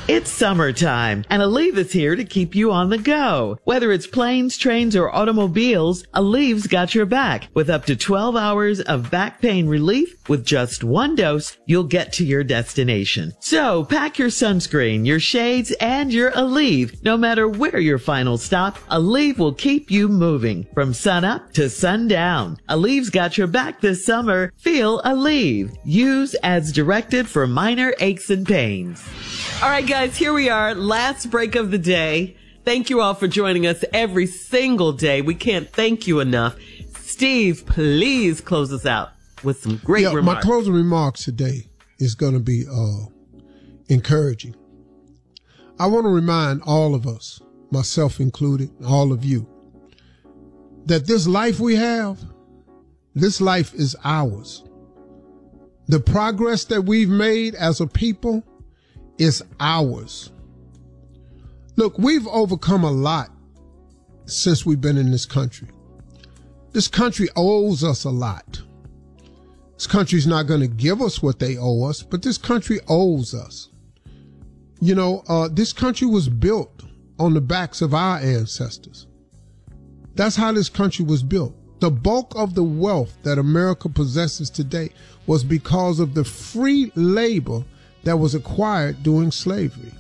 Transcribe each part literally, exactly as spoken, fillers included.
It's summertime, and Aleve is here to keep you on the go. Whether it's planes, trains, or automobiles, Aleve's got your back. With up to twelve hours of back pain relief, with just one dose, you'll get to your destination. So pack your sunscreen, your shades, and your Aleve. No matter where your final stop, Aleve will keep you moving from sun up to sundown. Aleve's got your back this summer. Feel Aleve. Use as directed for minor aches and pains. All right, guys, here we are. Last break of the day. Thank you all for joining us every single day. We can't thank you enough. Steve, please close us out with some great yeah, remarks. My closing remarks today is going to be uh, encouraging. I want to remind all of us, myself included, all of you, that this life we have, this life is ours. The progress that we've made as a people is ours. Look, we've overcome a lot since we've been in this country. This country owes us a lot. This country's not going to give us what they owe us, but this country owes us. You know, uh, this country was built on the backs of our ancestors. That's how this country was built. The bulk of the wealth that America possesses today was because of the free labor that was acquired during slavery.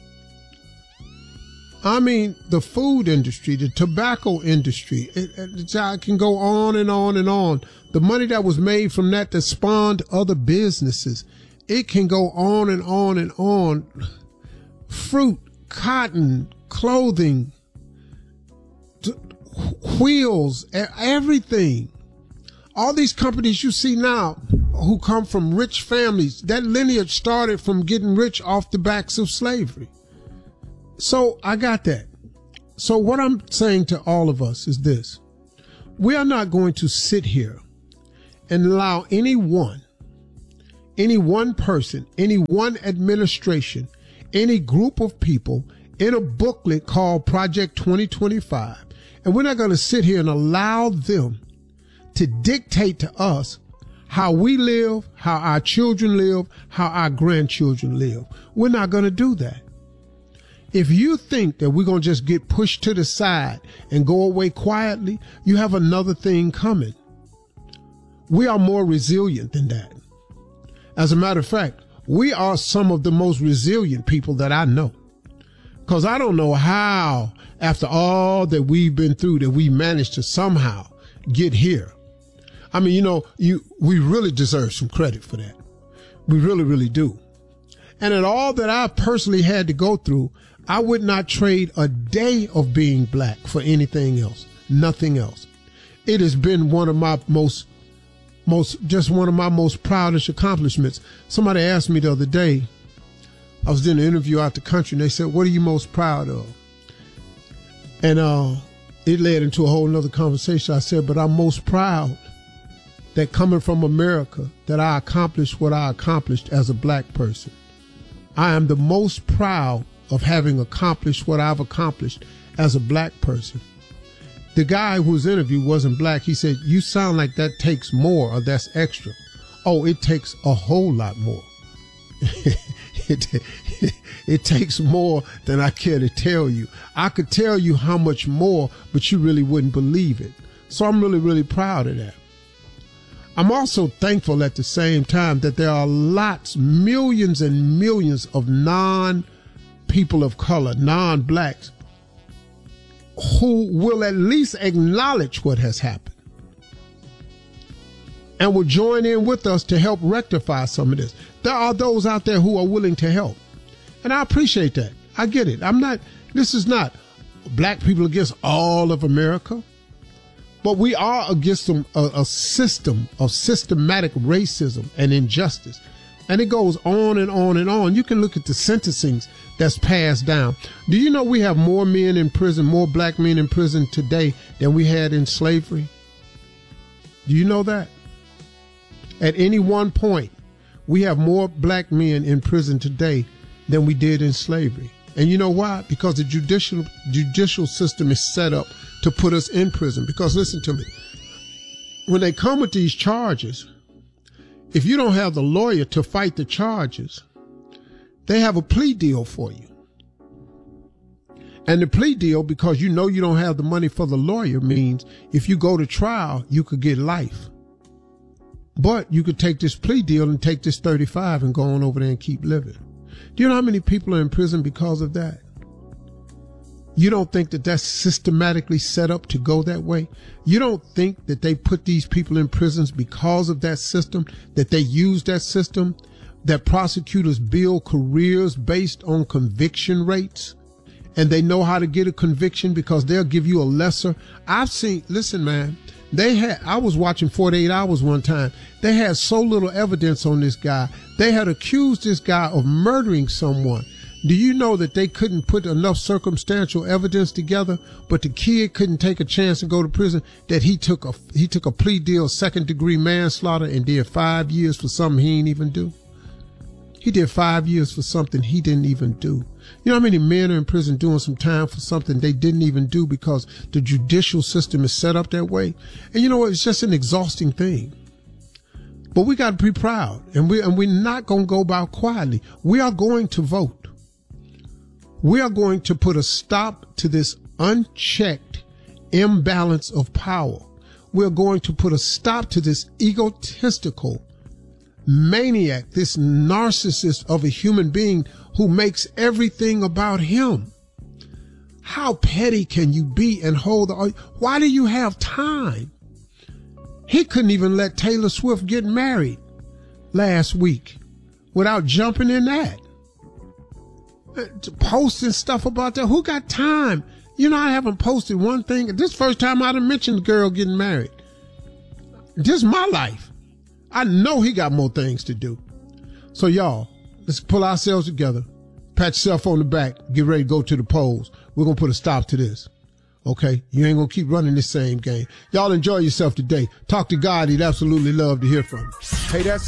I mean, the food industry, the tobacco industry, it, it, it can go on and on and on. The money that was made from that that spawned other businesses, it can go on and on and on. Fruit, cotton, clothing, t- wheels, everything. All these companies you see now who come from rich families, that lineage started from getting rich off the backs of slavery. So I got that. So what I'm saying to all of us is this. We are not going to sit here and allow anyone, any one person, any one administration, any group of people in a booklet called Project twenty twenty-five. And we're not going to sit here and allow them to dictate to us how we live, how our children live, how our grandchildren live. We're not going to do that. If you think that we're going to just get pushed to the side and go away quietly, you have another thing coming. We are more resilient than that. As a matter of fact, we are some of the most resilient people that I know. Because I don't know how, after all that we've been through, that we managed to somehow get here. I mean, you know, you we really deserve some credit for that. We really, really do. And in all that I personally had to go through, I would not trade a day of being black for anything else. Nothing else. It has been one of my most, most, just one of my most proudest accomplishments. Somebody asked me the other day, I was doing an interview out the country, and they said, what are you most proud of? And uh, it led into a whole nother conversation. I said, but I'm most proud that coming from America, that I accomplished what I accomplished as a black person. I am the most proud of having accomplished what I've accomplished as a black person. The guy whose interview wasn't black, he said, you sound like that takes more or that's extra. Oh, it takes a whole lot more. it, it takes more than I care to tell you. I could tell you how much more, but you really wouldn't believe it. So I'm really, really proud of that. I'm also thankful at the same time that there are lots, millions and millions of non-people of color, non-blacks, who will at least acknowledge what has happened and will join in with us to help rectify some of this. There are those out there who are willing to help. And I appreciate that. I get it. I'm not, this is not black people against all of America. But we are against a, a system of systematic racism and injustice. And it goes on and on and on. You can look at the sentencings that's passed down. Do you know we have more men in prison, more black men in prison today than we had in slavery? Do you know that? At any one point, we have more black men in prison today than we did in slavery. And you know why? Because the judicial judicial system is set up to put us in prison. Because listen to me, when they come with these charges, if you don't have the lawyer to fight the charges, they have a plea deal for you. And the plea deal, because you know you don't have the money for the lawyer, means if you go to trial, you could get life. But you could take this plea deal and take this thirty-five and go on over there and keep living. Do you know how many people are in prison because of that? You don't think that that's systematically set up to go that way? You don't think that they put these people in prisons because of that system, that they use that system, that prosecutors build careers based on conviction rates, and they know how to get a conviction because they'll give you a lesser. I've seen, listen, man, they had, I was watching forty-eight hours one time. They had so little evidence on this guy. They had accused this guy of murdering someone. Do you know that they couldn't put enough circumstantial evidence together, but the kid couldn't take a chance and go to prison, that he took a, he took a plea deal, second degree manslaughter, and did five years for something he didn't even do? He did five years for something he didn't even do. You know how many men are in prison doing some time for something they didn't even do because the judicial system is set up that way? And you know what? It's just an exhausting thing. But we got to be proud, and we and we're not going to go about quietly. We are going to vote. We are going to put a stop to this unchecked imbalance of power. We're going to put a stop to this egotistical maniac, this narcissist of a human being who makes everything about him. How petty can you be and hold the, why do you have time? He couldn't even let Taylor Swift get married last week without jumping in that. Posting stuff about that. Who got time? You know, I haven't posted one thing. This first time I'd have mentioned the girl getting married. This is my life. I know he got more things to do. So y'all, let's pull ourselves together. Pat yourself on the back. Get ready to go to the polls. We're going to put a stop to this. Okay? You ain't going to keep running this same game. Y'all enjoy yourself today. Talk to God. He'd absolutely love to hear from you. Hey, that's